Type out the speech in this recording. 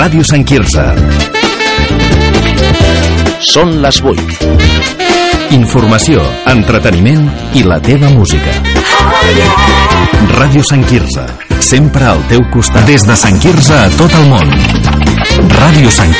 Ràdio Sant Quirze. Són les 8. Informació, entreteniment i la teva música. Ràdio Sant Quirze, sempre al teu costat. Des de Sant Quirze a tot el món. Ràdio Sant